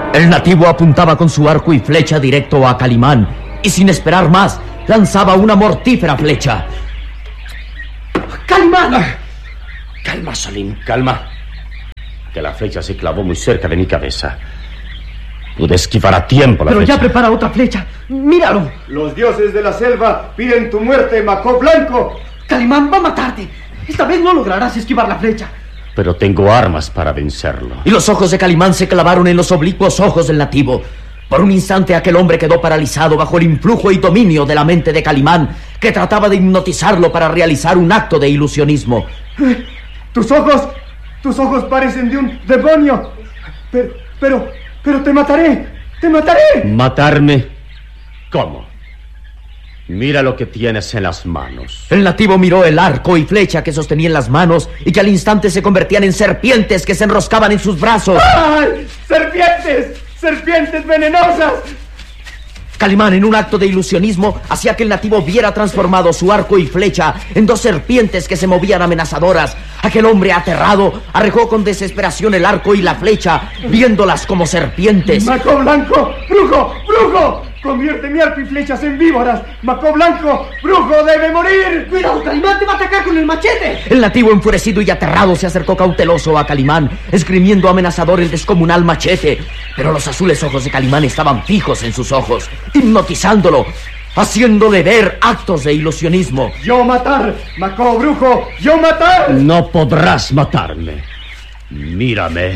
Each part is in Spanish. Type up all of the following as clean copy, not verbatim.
El nativo apuntaba con su arco y flecha directo a Calimán y sin esperar más lanzaba una mortífera flecha. ¡Calimán! Calma, Salim, calma. Que la flecha se clavó muy cerca de mi cabeza. Pude esquivar a tiempo la flecha. Pero ya prepara otra flecha. ¡Míralo! Los dioses de la selva piden tu muerte, Maco Blanco. Calimán va a matarte. Esta vez no lograrás esquivar la flecha. Pero tengo armas para vencerlo. Y los ojos de Calimán se clavaron en los oblicuos ojos del nativo. Por un instante aquel hombre quedó paralizado bajo el influjo y dominio de la mente de Calimán, que trataba de hipnotizarlo para realizar un acto de ilusionismo. Tus ojos parecen de un demonio. Pero te mataré. ¿Matarme? ¿Cómo? Mira lo que tienes en las manos. El nativo miró el arco y flecha que sostenía en las manos y que al instante se convertían en serpientes que se enroscaban en sus brazos. ¡Ay! ¡Serpientes! ¡Serpientes venenosas! Calimán, en un acto de ilusionismo, hacía que el nativo viera transformado su arco y flecha en dos serpientes que se movían amenazadoras. Aquel hombre aterrado arrojó con desesperación el arco y la flecha, viéndolas como serpientes. ¡Maco Blanco! ¡Brujo! Convierte mi arco y flechas en víboras. Maco Blanco, brujo, debe morir. ¡Cuidado, Calimán, te va a atacar con el machete! El nativo, enfurecido y aterrado, se acercó cauteloso a Calimán, esgrimiendo amenazador el descomunal machete. Pero los azules ojos de Calimán estaban fijos en sus ojos, hipnotizándolo, haciéndole ver actos de ilusionismo. ¡Yo matar! ¡Maco brujo! ¡Yo matar! No podrás matarme. Mírame.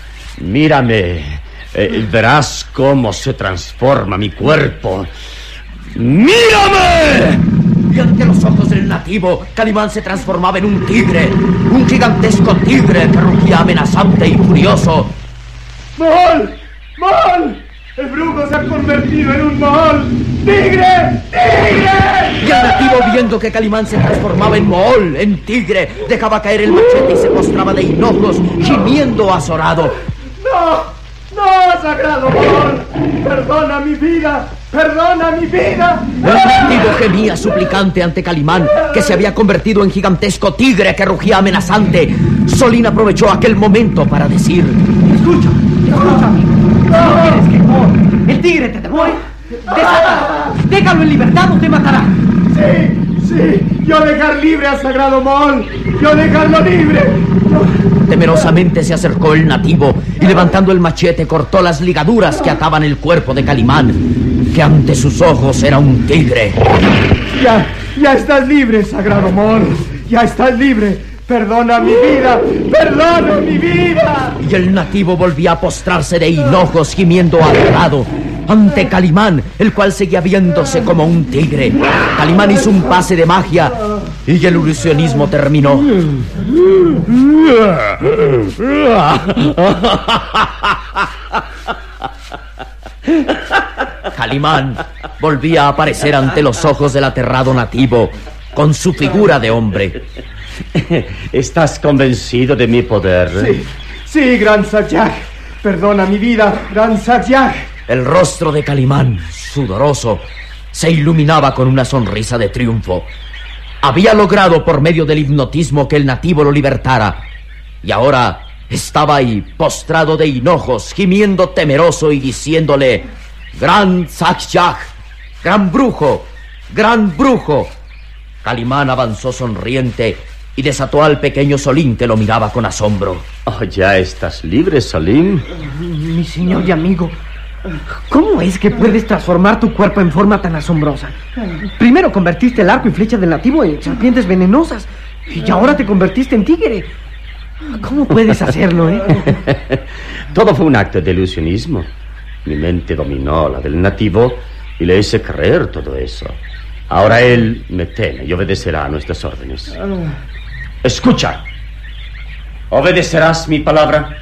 Verás cómo se transforma mi cuerpo. ¡Mírame! Y ante los ojos del nativo, Calimán se transformaba en un tigre. Un gigantesco tigre que rugía amenazante y furioso. ¡Mohol! El brujo se ha convertido en un mohol. ¡Tigre! Y el nativo, viendo que Calimán se transformaba en mohol, en tigre, dejaba caer el machete y se postraba de hinojos, gimiendo azorado. ¡No, sagrado mohol! ¡Perdona mi vida! El nativo gemía suplicante ante Calimán, que se había convertido en gigantesco tigre que rugía amenazante. Solín aprovechó aquel momento para decir: Escucha. No tienes que morir. El tigre te temor. Desátalo. Déjalo en libertad o te matará. Sí. Yo dejar libre al sagrado mohol. Yo dejarlo libre. Temerosamente se acercó el nativo y levantando el machete cortó las ligaduras que ataban el cuerpo de Calimán, que ante sus ojos era un tigre. Ya estás libre, sagrado mohol. Ya estás libre. Perdona mi vida. Y el nativo volvía a postrarse de hinojos, gimiendo aterrado ante Calimán, el cual seguía viéndose como un tigre. Calimán hizo un pase de magia y el ilusionismo terminó. Calimán volvía a aparecer ante los ojos del aterrado nativo con su figura de hombre. ¿Estás convencido de mi poder? Sí, Gran Sakyaj. Perdona mi vida, Gran Sakyaj. El rostro de Calimán, sudoroso, se iluminaba con una sonrisa de triunfo. Había logrado por medio del hipnotismo que el nativo lo libertara. Y ahora estaba ahí, postrado de hinojos, gimiendo temeroso y diciéndole: Gran Sakyaj, gran brujo. Calimán avanzó sonriente y desató al pequeño Solín, que lo miraba con asombro. ¿Ya estás libre, Solín? Mi señor y amigo, ¿cómo es que puedes transformar tu cuerpo en forma tan asombrosa? Primero convertiste el arco y flecha del nativo en serpientes venenosas y ahora te convertiste en tigre. ¿Cómo puedes hacerlo, Todo fue un acto de ilusionismo. Mi mente dominó la del nativo y le hice creer todo eso. Ahora él me teme y obedecerá a nuestras órdenes. Escucha. ¿Obedecerás mi palabra?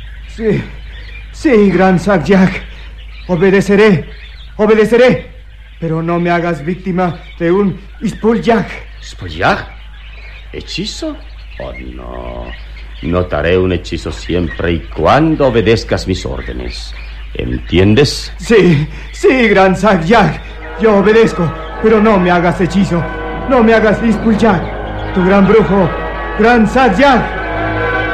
Sí, Gran Sakyaj. Obedeceré. Pero no me hagas víctima de un Ispuljak. ¿Ispuljak? ¿Hechizo? Oh, no. Notaré un hechizo siempre y cuando obedezcas mis órdenes. ¿Entiendes? Sí, Gran Sakyaj. Yo obedezco, pero no me hagas hechizo. No me hagas Ispuljak. Tu gran brujo, Gran Sakyaj.